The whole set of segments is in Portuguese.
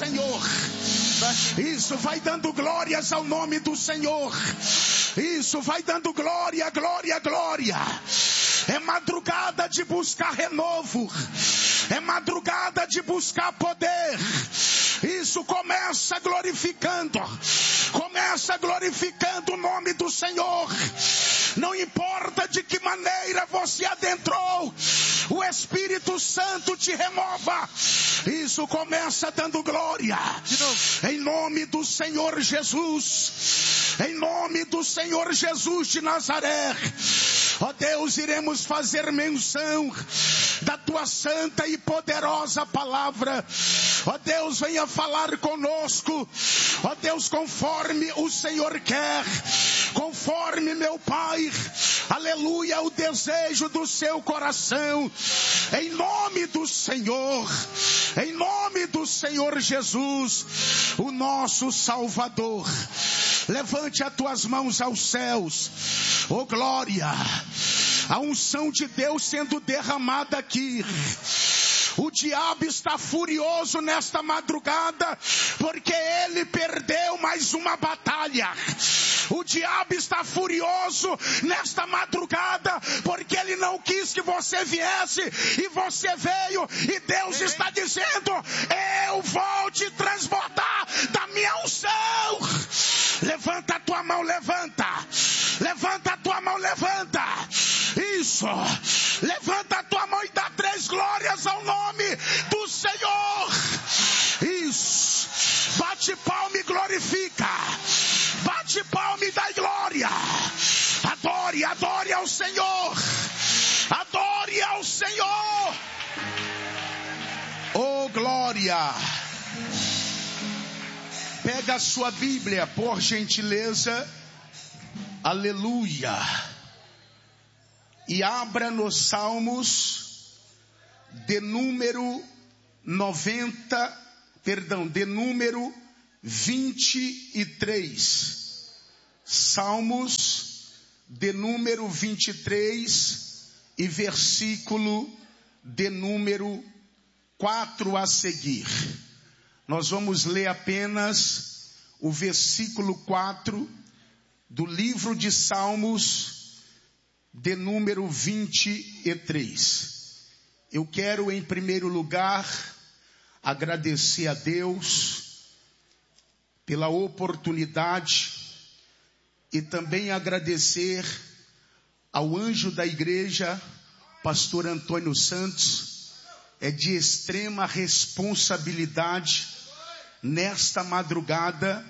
Senhor. Isso, vai dando glórias ao nome do Senhor. Isso, vai dando glória, glória, glória. É madrugada de buscar renovo. É madrugada de buscar poder. Isso, começa glorificando. Começa glorificando o nome do Senhor. Não importa de que maneira você adentrou, o Espírito Santo te remova. Isso, começa dando glória. Em nome do Senhor Jesus. Em nome do Senhor Jesus de Nazaré. Ó Deus, iremos fazer menção da tua santa e poderosa palavra. Ó Deus, venha falar conosco. Ó Deus, conforme o Senhor quer. Conforme, meu Pai, aleluia, o desejo do seu coração. Em nome do Senhor. Em nome do Senhor Jesus, o nosso Salvador. Levante as tuas mãos aos céus. Oh glória. A unção de Deus sendo derramada aqui. O diabo está furioso nesta madrugada, porque ele perdeu mais uma batalha. O diabo está furioso nesta madrugada, porque ele não quis que você viesse, e você veio, e Deus está dizendo: eu vou te transbordar da minha unção. Levanta a tua mão, levanta. Levanta a tua mão, levanta. Isso. Levanta a tua mão e dá 3 glórias ao nome do Senhor. Isso. Bate palma e glorifica. Bate palma e dá glória. Adore, adore ao Senhor. Adore ao Senhor. Oh glória. Pega a sua Bíblia, por gentileza. Aleluia. E abra nos Salmos de número 23. Salmos de número 23 e versículo de número 4 a seguir. Nós vamos ler apenas o versículo 4 do livro de Salmos de número 23. Eu quero, em primeiro lugar, agradecer a Deus pela oportunidade e também agradecer ao anjo da igreja, pastor Antônio Santos. É de extrema responsabilidade nesta madrugada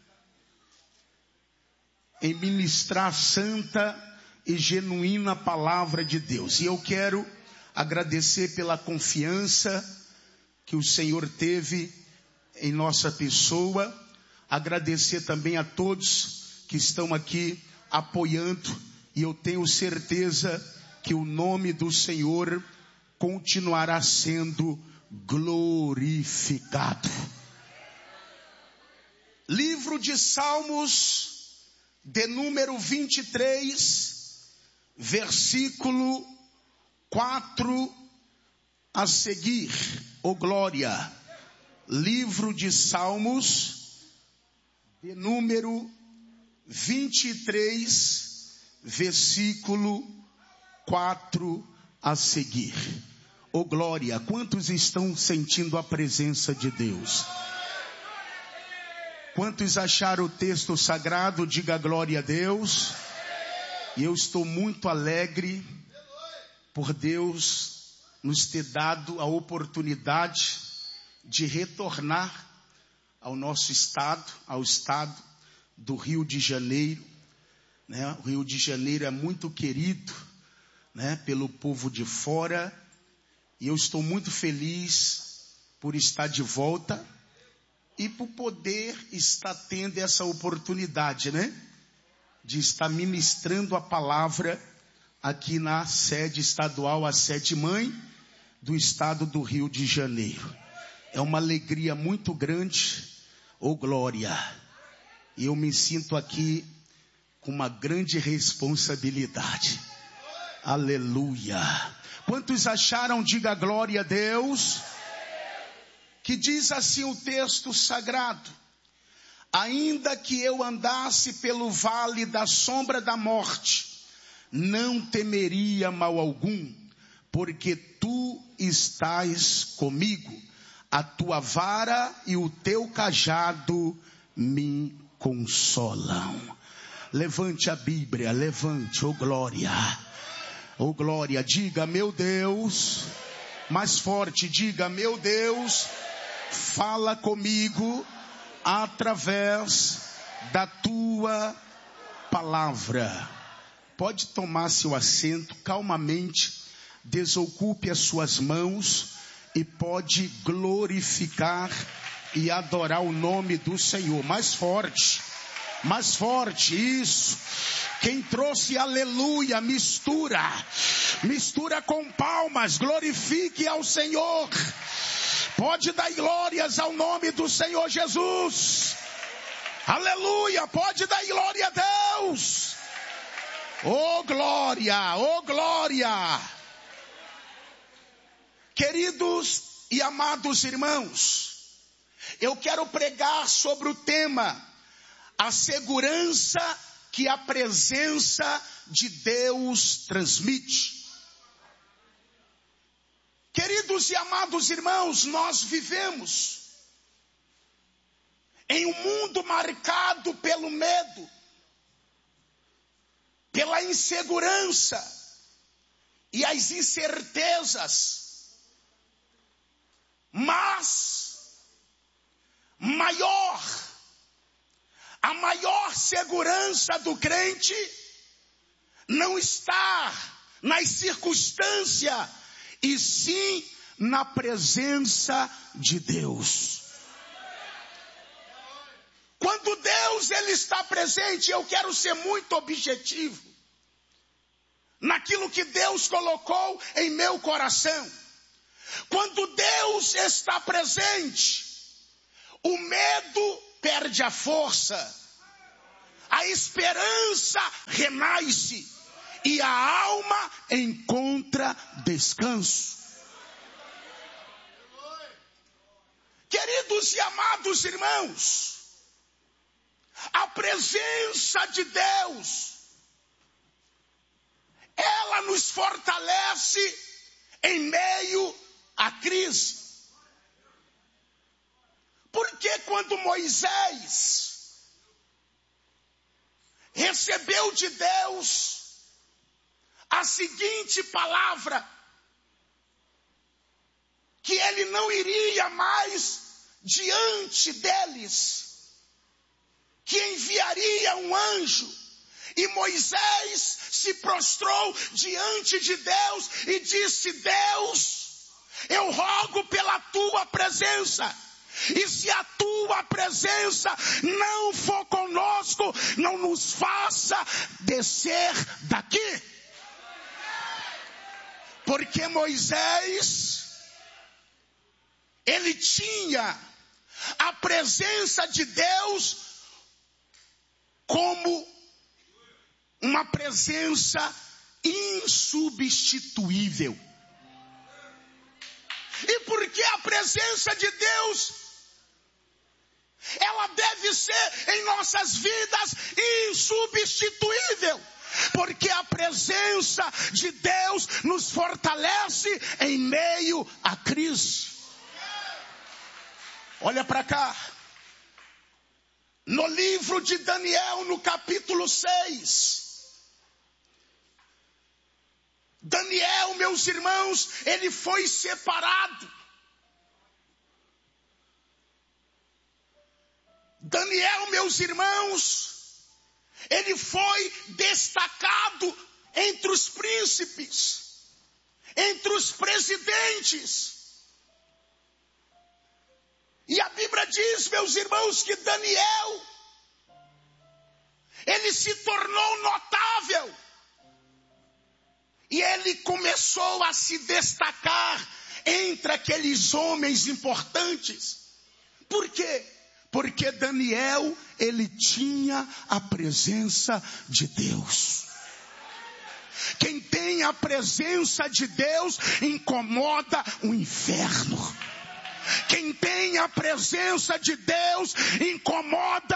em ministrar santa e genuína palavra de Deus. E eu quero agradecer pela confiança que o Senhor teve em nossa pessoa. Agradecer também a todos que estão aqui apoiando. E eu tenho certeza que o nome do Senhor continuará sendo glorificado. Livro de Salmos, de número 23, versículo 4 a seguir. Oh glória. Livro de Salmos, de número 23, versículo 4 a seguir. Oh glória. Quantos estão sentindo a presença de Deus? Quantos acharam o texto sagrado? Diga glória a Deus. E eu estou muito alegre por Deus nos ter dado a oportunidade de retornar ao nosso estado, ao estado do Rio de Janeiro. O Rio de Janeiro é muito querido, pelo povo de fora. E eu estou muito feliz por estar de volta e por poder estar tendo essa oportunidade, de estar ministrando a palavra aqui na sede estadual, a sede mãe do estado do Rio de Janeiro. É uma alegria muito grande, oh glória. E eu me sinto aqui com uma grande responsabilidade. Aleluia. Quantos acharam? Diga glória a Deus. que diz assim o texto sagrado: ainda que eu andasse pelo vale da sombra da morte, não temeria mal algum, porque tu estás comigo, a tua vara e o teu cajado me consolam. Levante a Bíblia, levante, oh glória, diga: meu Deus, mais forte, diga: meu Deus, fala comigo através da tua palavra. Pode tomar seu assento calmamente, desocupe as suas mãos e pode glorificar e adorar o nome do Senhor. Mais forte, isso. Quem trouxe aleluia, mistura com palmas, glorifique ao Senhor. Pode dar glórias ao nome do Senhor Jesus. Aleluia, pode dar glória a Deus. Oh glória, oh glória. Queridos e amados irmãos, eu quero pregar sobre o tema: a segurança que a presença de Deus transmite. Queridos e amados irmãos, nós vivemos em um mundo marcado pelo medo, pela insegurança e as incertezas. Mas a maior segurança do crente não está nas circunstâncias, e sim na presença de Deus. Quando Deus ele está presente, eu quero ser muito objetivo naquilo que Deus colocou em meu coração. Quando Deus está presente, o medo perde a força, a esperança renasce e a alma encontra descanso. Queridos e amados irmãos, a presença de Deus, ela nos fortalece em meio à crise. Porque quando Moisés recebeu de Deus a seguinte palavra, que ele não iria mais diante deles, que enviaria um anjo, e Moisés se prostrou diante de Deus e disse: Deus, eu rogo pela tua presença, e se a tua presença não for conosco, não nos faça descer daqui. Porque Moisés, ele tinha a presença de Deus como uma presença insubstituível. E porque a presença de Deus, ela deve ser em nossas vidas insubstituível. Porque a presença de Deus nos fortalece em meio à crise. Olha para cá. No livro de Daniel, no capítulo 6. Daniel, meus irmãos, ele foi separado. Daniel, meus irmãos, ele foi destacado entre os príncipes, entre os presidentes. E a Bíblia diz, meus irmãos, que Daniel, ele se tornou notável. E ele começou a se destacar entre aqueles homens importantes. Por quê? Porque Daniel, ele tinha a presença de Deus. Quem tem a presença de Deus incomoda o inferno. Quem tem a presença de Deus incomoda